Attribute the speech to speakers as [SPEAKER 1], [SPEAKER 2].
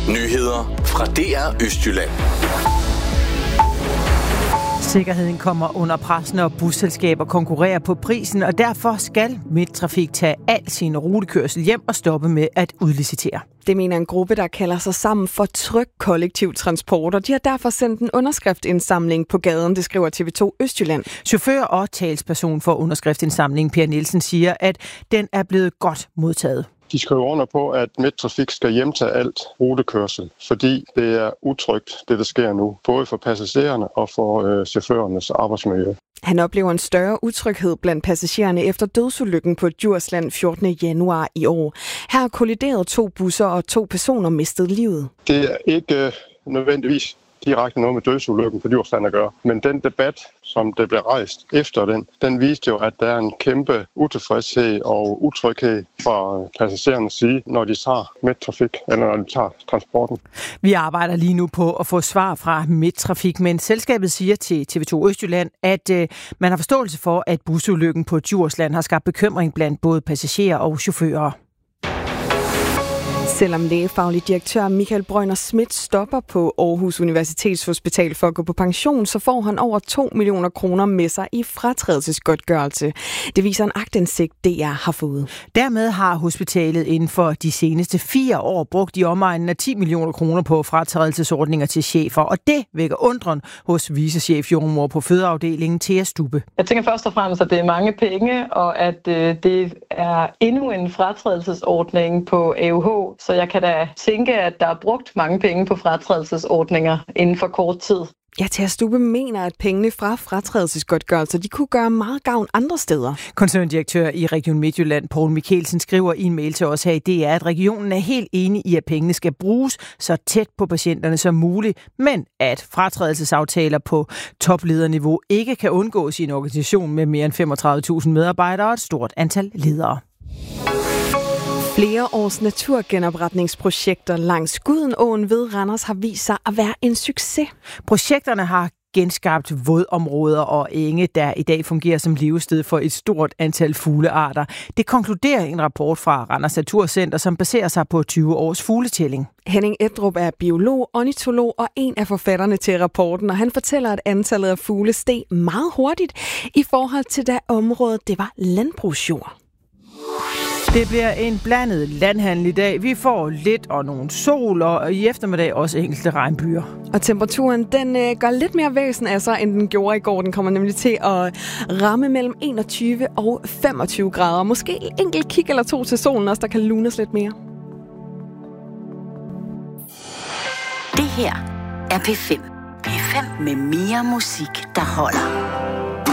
[SPEAKER 1] Nyheder fra DR Østjylland.
[SPEAKER 2] Sikkerheden kommer under pres, når busselskaber konkurrerer på prisen, og derfor skal Midttrafik tage al sin rutekørsel hjem og stoppe med at udlicitere.
[SPEAKER 3] Det mener en gruppe, der kalder sig sammen for Tryg Kollektiv Transport, og de har derfor sendt en underskriftindsamling på gaden, det skriver TV2 Østjylland.
[SPEAKER 2] Chauffør og talsperson for underskriftsindsamlingen, Per Nielsen, siger, at den er blevet godt modtaget.
[SPEAKER 4] De skriver under på, at Midttrafik skal hjemtage alt rutekørsel, fordi det er utrygt, det der sker nu, både for passagererne og for chaufførernes arbejdsmiljø.
[SPEAKER 3] Han oplever en større utryghed blandt passagererne efter dødsulykken på Djursland 14. januar i år. Her kolliderede 2 busser, og 2 personer mistede livet.
[SPEAKER 4] Det er ikke nødvendigvis direkte noget med dødsulykken på Djursland at gøre. Men den debat, som det blev rejst efter den viste jo, at der er en kæmpe utilfredshed og utryghed fra passagerernes side, når de tager Midttrafik, eller når de tager transporten.
[SPEAKER 2] Vi arbejder lige nu på at få svar fra Midttrafik, men selskabet siger til TV2 Østjylland, at man har forståelse for, at busulykken på Djursland har skabt bekymring blandt både passagerer og chauffører.
[SPEAKER 3] Selvom lægefaglig direktør Michael Brønner Schmidt stopper på Aarhus Universitetshospital for at gå på pension, så får han over 2 millioner kroner med sig i fratrædelsesgodtgørelse. Det viser en aktindsigt, DR har fået.
[SPEAKER 2] Dermed har hospitalet inden for de seneste 4 år brugt i omegnen af 10 millioner kroner på fratrædelsesordninger til chefer, og det vækker undren hos vicechef jordemoder på fødeafdelingen, Thea Stubbe.
[SPEAKER 5] Jeg tænker først og fremmest, at det er mange penge, og at det er endnu en fratrædelsesordning på AUH, så jeg kan da tænke, at der er brugt mange penge på fratrædelsesordninger inden for kort tid.
[SPEAKER 3] Ja, Thea Stubbe mener, at pengene fra fratrædelsesgodtgørelser, de kunne gøre meget gavn andre steder.
[SPEAKER 2] Koncerndirektør i Region Midtjylland, Poul Mikkelsen, skriver i en mail til os her i DR, at regionen er helt enig i, at pengene skal bruges så tæt på patienterne som muligt, men at fratrædelsesaftaler på toplederniveau ikke kan undgås i en organisation med mere end 35.000 medarbejdere og et stort antal ledere.
[SPEAKER 3] Flere års naturgenopretningsprojekter langs Gudenåen ved Randers har vist sig at være en succes.
[SPEAKER 2] Projekterne har genskabt vådområder og enge, der i dag fungerer som levested for et stort antal fuglearter. Det konkluderer en rapport fra Randers Naturcenter, som baserer sig på 20 års fugletælling.
[SPEAKER 3] Henning Edrup er biolog, ornitolog og en af forfatterne til rapporten, og han fortæller, at antallet af fugle steg meget hurtigt i forhold til da området det var landbrugsjord.
[SPEAKER 2] Det bliver en blandet landhandel i dag. Vi får lidt og nogle sol, og i eftermiddag også enkelte regnbyer.
[SPEAKER 3] Og temperaturen, den gør lidt mere væsen af sig, end den gjorde i går. Den kommer nemlig til at ramme mellem 21 og 25 grader. Måske en enkelt kig eller 2 til solen også, der kan lunes lidt mere.
[SPEAKER 6] Det her er P5. P5 med mere musik, der holder.